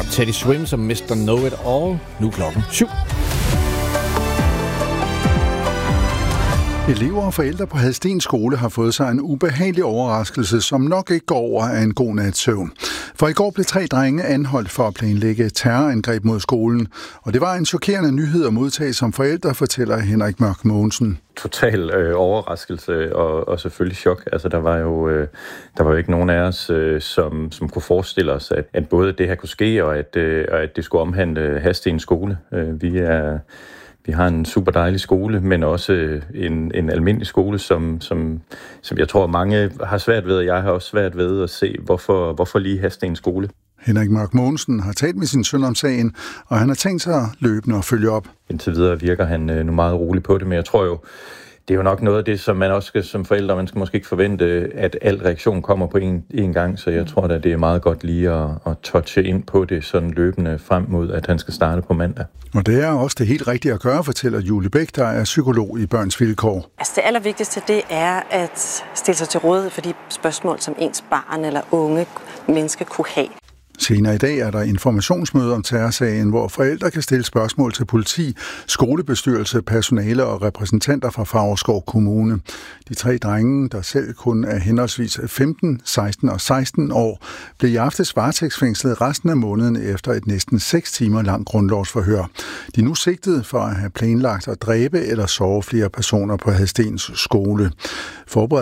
Teddy Swim som Mr. Know It All. Nu klokken 7. Elever og forældre på Hadsten Skole har fået sig en ubehagelig overraskelse, som nok ikke går over af en god nats søvn. For i går blev 3 drenge anholdt for at planlægge et terrorangreb mod skolen, og det var en chokerende nyhed at modtage som forældre, fortæller Henrik Mørk Mogensen. Total overraskelse og selvfølgelig chok. Altså der var jo ikke nogen af os, som kunne forestille os, at både det her kunne ske, og at det skulle omhandle Hadsten Skole. Vi har en super dejlig skole, men også en almindelig skole, som jeg tror mange har svært ved, og jeg har også svært ved at se, hvorfor lige Hadsten Skole. Henrik Mørk Mogensen har talt med sin søn om sagen, og han har tænkt sig løbende at følge op. Indtil videre virker han nu meget rolig på det, men jeg tror jo, det er jo nok noget af det, som man også skal som forældre, man skal måske ikke forvente, at al reaktion kommer på en gang, så jeg tror da, det er meget godt lige at touche ind på det sådan løbende frem mod, at han skal starte på mandag. Og det er også det helt rigtige at gøre, fortæller Julie Bæk, der er psykolog i Børns Vilkår. Altså det allervigtigste, det er at stille sig til rådighed for de spørgsmål, som ens barn eller unge menneske kunne have. Senere i dag er der informationsmøde om terrorsagen, hvor forældre kan stille spørgsmål til politi, skolebestyrelse, personale og repræsentanter fra Favrskov Kommune. De 3 drenge, der selv kun er henholdsvis 15, 16 og 16 år, blev i aftes varetægtsfængslet resten af måneden efter et næsten 6 timer langt grundlovsforhør. De er nu sigtet for at have planlagt at dræbe eller såre flere personer på Hadstens Skole.